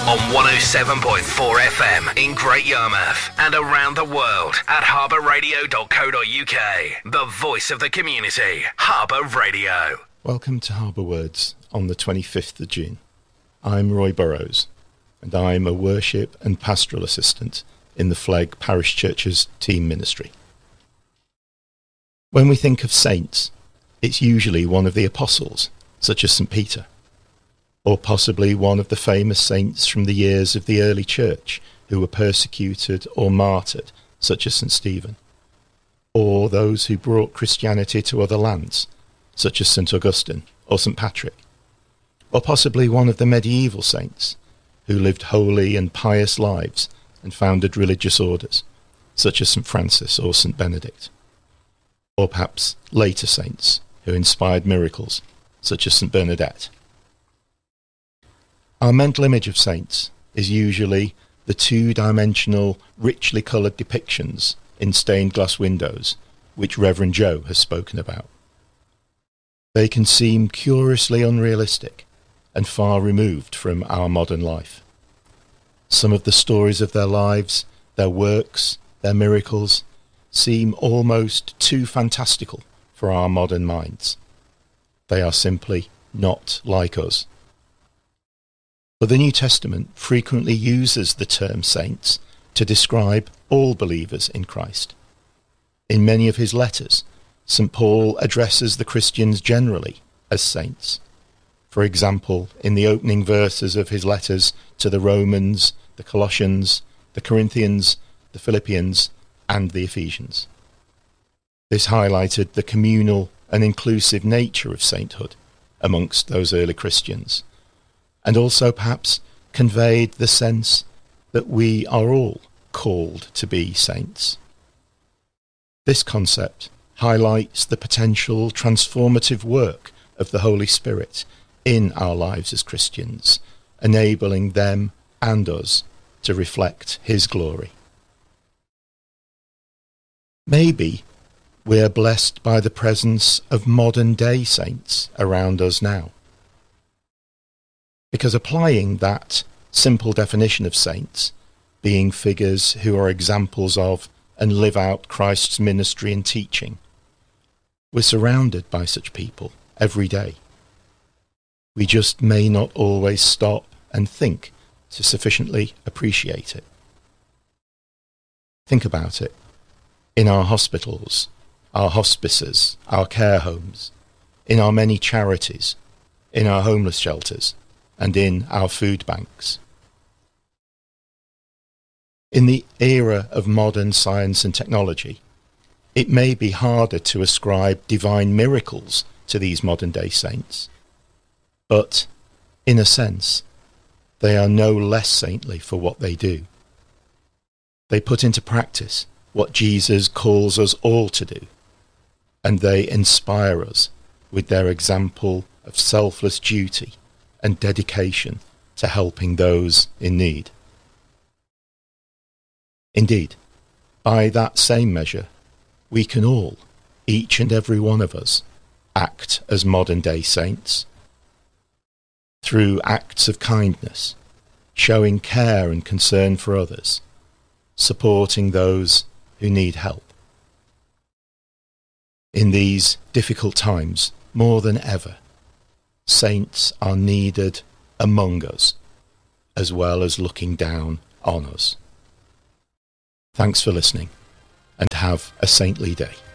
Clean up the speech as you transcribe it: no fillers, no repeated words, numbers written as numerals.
on 107.4 FM in Great Yarmouth and around the world at harbourradio.co.uk. The voice of the community, Harbour Radio. Welcome to Harbour Words on the 25th of June. I'm Roy Burrows, and I'm a worship and pastoral assistant in the Flegg Parish Church's team ministry. When we think of saints, it's usually one of the apostles, such as St. Peter, or possibly one of the famous saints from the years of the early church who were persecuted or martyred, such as St. Stephen, or those who brought Christianity to other lands, such as St. Augustine or St. Patrick, or possibly one of the medieval saints who lived holy and pious lives and founded religious orders, such as St. Francis or St. Benedict, or perhaps later saints who inspired miracles, such as St. Bernadette. Our mental image of saints is usually the two-dimensional, richly coloured depictions in stained glass windows, which Reverend Joe has spoken about. They can seem curiously unrealistic and far removed from our modern life. Some of the stories of their lives, their works, their miracles, seem almost too fantastical for our modern minds. They are simply not like us. But the New Testament frequently uses the term saints to describe all believers in Christ. In many of his letters, St. Paul addresses the Christians generally as saints. For example, in the opening verses of his letters to the Romans, the Colossians, the Corinthians, the Philippians, and the Ephesians. This highlighted the communal and inclusive nature of sainthood amongst those early Christians, and also perhaps conveyed the sense that we are all called to be saints. This concept highlights the potential transformative work of the Holy Spirit in our lives as Christians, enabling them and us to reflect his glory. Maybe we're blessed by the presence of modern-day saints around us now, because applying that simple definition of saints, being figures who are examples of and live out Christ's ministry and teaching, we're surrounded by such people every day. We just may not always stop and think to sufficiently appreciate it. Think about it. In our hospitals, our hospices, our care homes, in our many charities, in our homeless shelters, and in our food banks. In the era of modern science and technology, it may be harder to ascribe divine miracles to these modern-day saints, but, in a sense, they are no less saintly for what they do. They put into practice what Jesus calls us all to do, and they inspire us with their example of selfless duty and dedication to helping those in need. Indeed, by that same measure, we can all, each and every one of us, act as modern-day saints through acts of kindness, showing care and concern for others, supporting those who need help. In these difficult times, more than ever, saints are needed among us, as well as looking down on us. Thanks for listening, and have a saintly day.